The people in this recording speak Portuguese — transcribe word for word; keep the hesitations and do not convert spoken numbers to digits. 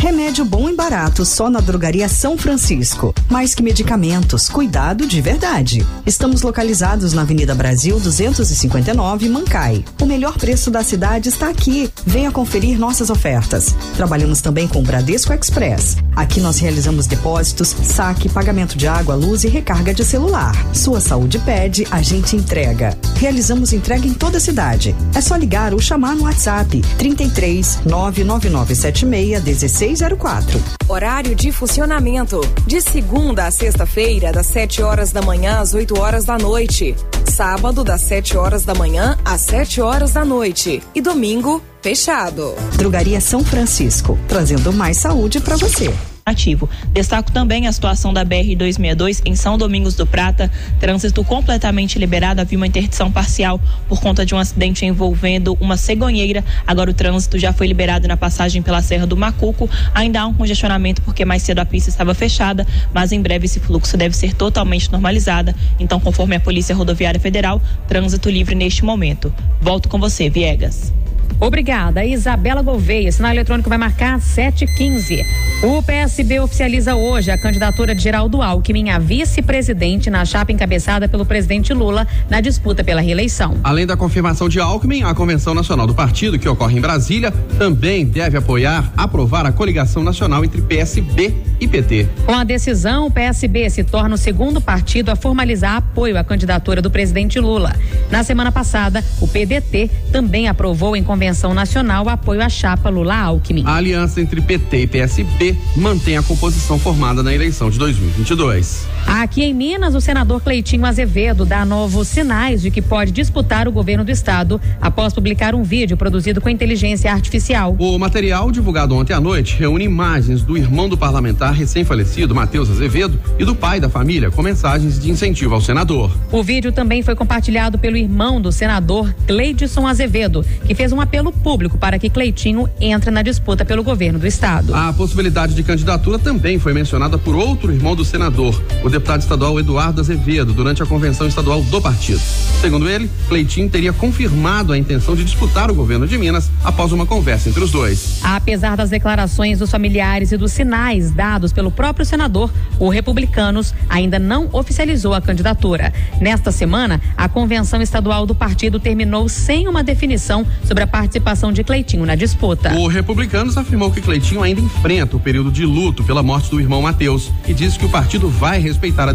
Remédio bom e barato só na Drogaria São Francisco. Mais que medicamentos, cuidado de verdade. Estamos localizados na Avenida Brasil duzentos e cinquenta e nove, Mancai. O melhor preço da cidade está aqui. Venha conferir nossas ofertas. Trabalhamos também com o Bradesco Express. Aqui nós realizamos depósitos, saque, pagamento de água, luz e recarga de celular. Sua saúde pede, a gente entrega. Realizamos entrega em toda a cidade. É só ligar ou chamar no WhatsApp trinta e três, nove nove nove sete seis, um seis zero quatro. Horário de funcionamento: de segunda a sexta-feira, das sete horas da manhã às oito horas da noite. Sábado, das sete horas da manhã às sete horas da noite. E domingo, fechado. Drogaria São Francisco, trazendo mais saúde para você. Ativo. Destaco também a situação da B R duzentos e sessenta e dois em São Domingos do Prata. Trânsito completamente liberado. Havia uma interdição parcial por conta de um acidente envolvendo uma cegonheira. Agora o trânsito já foi liberado na passagem pela Serra do Macuco. Ainda há um congestionamento porque mais cedo a pista estava fechada, mas em breve esse fluxo deve ser totalmente normalizado. Então, conforme a Polícia Rodoviária Federal, trânsito livre neste momento. Volto com você, Viegas. Obrigada, Isabela Gouveia. Sinal eletrônico vai marcar sete e quinze. O P S B oficializa hoje a candidatura de Geraldo Alckmin a vice-presidente na chapa encabeçada pelo presidente Lula na disputa pela reeleição. Além da confirmação de Alckmin, a Convenção Nacional do Partido, que ocorre em Brasília, também deve apoiar, aprovar a coligação nacional entre P S B e P T. Com a decisão, o P S B se torna o segundo partido a formalizar apoio à candidatura do presidente Lula. Na semana passada, o P D T também aprovou em convenção nacional o apoio à chapa Lula-Alckmin. A aliança entre P T e P S B mantém a composição formada na eleição de dois mil e vinte e dois. Aqui em Minas, o senador Cleitinho Azevedo dá novos sinais de que pode disputar o governo do estado após publicar um vídeo produzido com inteligência artificial. O material, divulgado ontem à noite, reúne imagens do irmão do parlamentar recém-falecido, Matheus Azevedo, e do pai da família, com mensagens de incentivo ao senador. O vídeo também foi compartilhado pelo irmão do senador, Cleidson Azevedo, que fez um apelo público para que Cleitinho entre na disputa pelo governo do estado. A possibilidade de candidatura também foi mencionada por outro irmão do senador, o deputado estadual Eduardo Azevedo, durante a convenção estadual do partido. Segundo ele, Cleitinho teria confirmado a intenção de disputar o governo de Minas após uma conversa entre os dois. Apesar das declarações dos familiares e dos sinais dados pelo próprio senador, o Republicanos ainda não oficializou a candidatura. Nesta semana, a convenção estadual do partido terminou sem uma definição sobre a participação de Cleitinho na disputa. O Republicanos afirmou que Cleitinho ainda enfrenta o período de luto pela morte do irmão Matheus e disse que o partido vai respeitar a